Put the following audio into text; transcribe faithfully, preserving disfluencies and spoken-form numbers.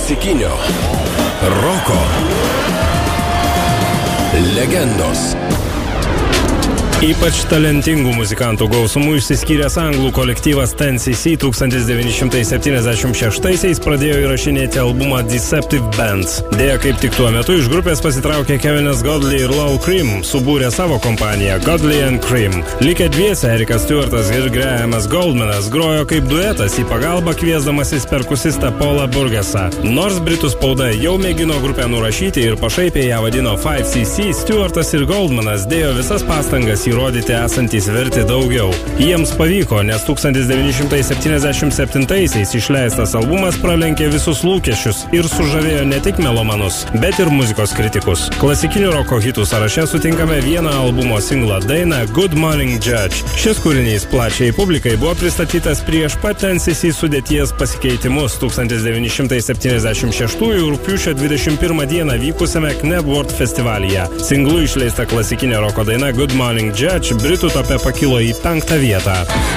klasikinio roko legendos. Ypač talentingų muzikantų gausumu išsiskyręs anglų kolektyvas ten C C tūkstantis devyni šimtai septyniasdešimt šeštaisiais pradėjo įrašinėti albumą Deceptive Bands. Deja, kaip tik tuo metu iš grupės pasitraukė Kevinas Godley ir Lou Cream, subūrė savo kompaniją Godley and Cream. Likę dviese, Erikas Stewartas ir Grahamas Goldmanas grojo kaip duetas, į pagalbą kviesdamasis perkusistą Paulą Burgesą. Nors britų spauda jau mėgino grupę nurašyti ir pašaipiai ją vadino five C C, Stewartas ir Goldmanas dėjo visas pastangas įrodyti esantys verti daugiau. Jiems pavyko, nes tūkstantis devyni šimtai septyniasdešimt septintaisiais išleistas albumas pralenkė visus lūkesčius ir sužavėjo ne tik melomanus, bet ir muzikos kritikus. Klasikinių roko hitų sąraše sutinkame vieną albumo singlą dainą Good Morning Judge. Šis kūrinys plačiai publikai buvo pristatytas prieš pat ten C C sudėties pasikeitimus tūkstantis devyni šimtai septyniasdešimt šeštųjų rugpjūčio dvidešimt pirmą dieną vykusiame Knebworth festivalyje. Singlu išleista klasikinė roko daina Good Morning Judge Britų tope pakilo į penktą vietą.